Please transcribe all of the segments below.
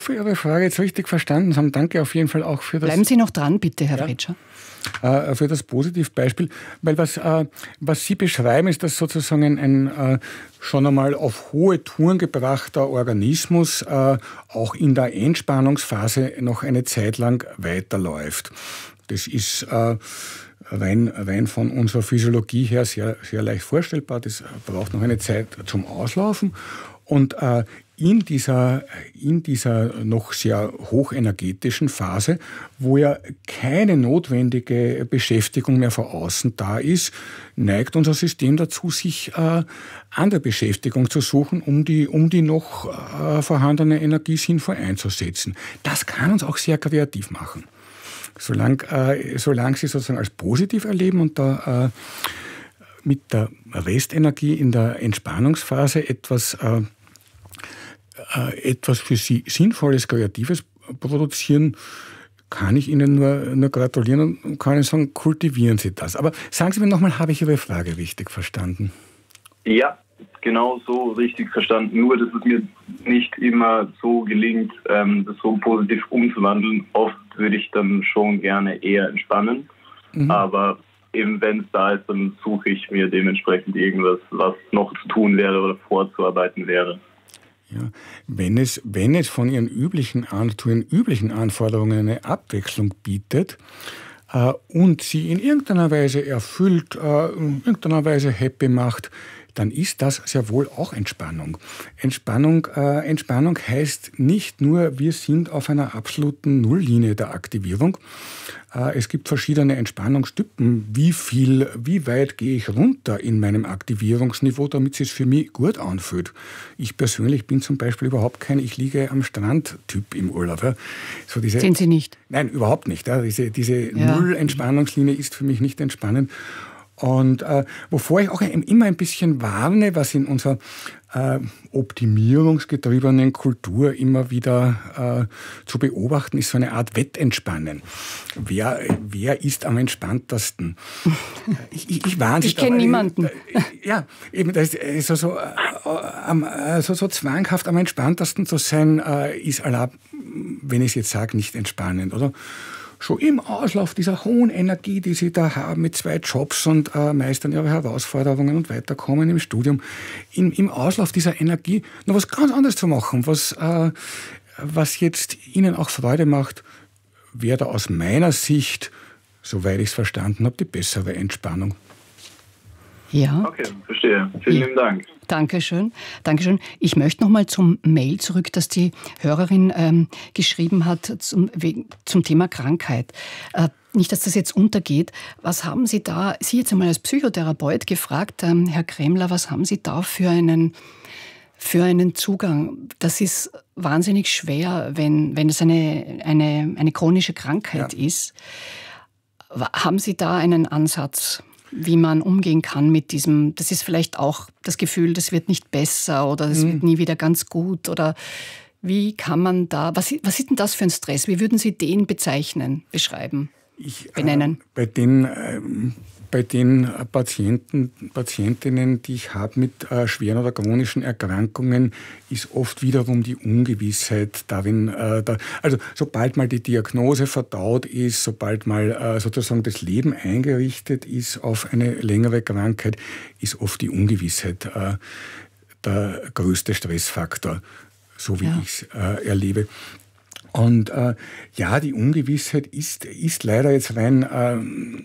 für Ihre Frage jetzt richtig verstanden haben. Danke auf jeden Fall auch für das... Bleiben Sie noch dran, bitte, Herr Fretscher. Für das Positivbeispiel. Weil was Sie beschreiben, ist, dass sozusagen ein schon einmal auf hohe Touren gebrachter Organismus auch in der Entspannungsphase noch eine Zeit lang weiterläuft. Das ist rein von unserer Physiologie her sehr, sehr leicht vorstellbar. Das braucht noch eine Zeit zum Auslaufen. Und in dieser noch sehr hochenergetischen Phase, wo ja keine notwendige Beschäftigung mehr von außen da ist, neigt unser System dazu, sich andere Beschäftigung zu suchen, um die noch vorhandene Energie sinnvoll einzusetzen. Das kann uns auch sehr kreativ machen. Solange Sie sozusagen als positiv erleben und da mit der Restenergie in der Entspannungsphase etwas für Sie Sinnvolles, Kreatives produzieren, kann ich Ihnen nur gratulieren und kann Ihnen sagen, kultivieren Sie das. Aber sagen Sie mir nochmal, habe ich Ihre Frage richtig verstanden? Ja, genau so richtig verstanden. Nur, dass es mir nicht immer so gelingt, das so positiv umzuwandeln. Oft würde ich dann schon gerne eher entspannen. Aber eben wenn es da ist, dann suche ich mir dementsprechend irgendwas, was noch zu tun wäre oder vorzuarbeiten wäre. Ja, wenn es von Ihren üblichen Anforderungen eine Abwechslung bietet und Sie in irgendeiner Weise erfüllt, in irgendeiner Weise happy macht, dann ist das sehr wohl auch Entspannung. Entspannung heißt nicht nur, wir sind auf einer absoluten Nulllinie der Aktivierung. Es gibt verschiedene Entspannungstypen. Wie weit gehe ich runter in meinem Aktivierungsniveau, damit es sich für mich gut anfühlt? Ich persönlich bin zum Beispiel überhaupt kein Ich liege am Strand-Typ im Urlaub. Ja. Sind Sie nicht? Nein, überhaupt nicht. Ja. Diese Null-Entspannungslinie ist für mich nicht entspannend. Und wovor ich auch immer ein bisschen warne, was in unserer optimierungsgetriebenen Kultur immer wieder zu beobachten ist, so eine Art Wettentspannen. Wer ist am entspanntesten? Ich warne Sie. Ich kenne niemanden. Ja, eben das ist so zwanghaft am entspanntesten zu sein, ist wenn ich es jetzt sage, nicht entspannend, oder? Schon im Auslauf dieser hohen Energie, die Sie da haben mit 2 Jobs und meistern Ihre Herausforderungen und weiterkommen im Studium, im Auslauf dieser Energie noch was ganz anderes zu machen, was jetzt Ihnen auch Freude macht, wäre da aus meiner Sicht, soweit ich es verstanden habe, die bessere Entspannung. Ja. Okay, verstehe. Vielen lieben Dank. Dankeschön. Ich möchte noch mal zum Mail zurück, das die Hörerin geschrieben hat zum Thema Krankheit. Nicht, dass das jetzt untergeht. Was haben Sie da, Sie jetzt einmal als Psychotherapeut gefragt, Herr Kremler, was haben Sie da für einen Zugang? Das ist wahnsinnig schwer, wenn es eine chronische Krankheit ist. Haben Sie da einen Ansatz, wie man umgehen kann mit diesem, das ist vielleicht auch das Gefühl, das wird nicht besser oder das wird nie wieder ganz gut, oder wie kann man da, was ist denn das für ein Stress? Wie würden Sie den benennen? Bei den Patientinnen, die ich habe mit schweren oder chronischen Erkrankungen, ist oft wiederum die Ungewissheit darin, also sobald mal die Diagnose verdaut ist, sobald mal sozusagen das Leben eingerichtet ist auf eine längere Krankheit, ist oft die Ungewissheit der größte Stressfaktor, so wie ich es erlebe. Und die Ungewissheit ist leider jetzt rein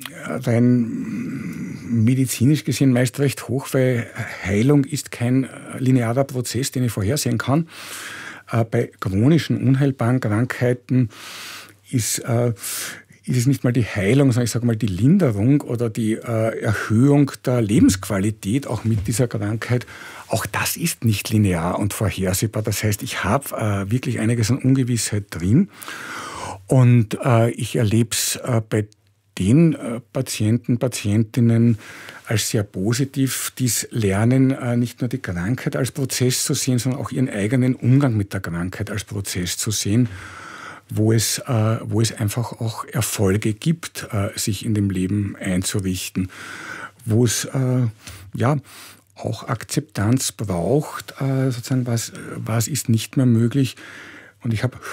medizinisch gesehen meist recht hoch, weil Heilung ist kein linearer Prozess, den ich vorhersehen kann. Bei chronischen, unheilbaren Krankheiten ist es nicht mal die Heilung, sondern ich sage mal die Linderung oder die Erhöhung der Lebensqualität auch mit dieser Krankheit. Auch das ist nicht linear und vorhersehbar. Das heißt, ich habe wirklich einiges an Ungewissheit drin. Und ich erlebe es bei den Patientinnen als sehr positiv, die lernen, nicht nur die Krankheit als Prozess zu sehen, sondern auch ihren eigenen Umgang mit der Krankheit als Prozess zu sehen, wo es einfach auch Erfolge gibt, sich in dem Leben einzurichten, wo es auch Akzeptanz braucht, sozusagen was ist nicht mehr möglich. Und ich habe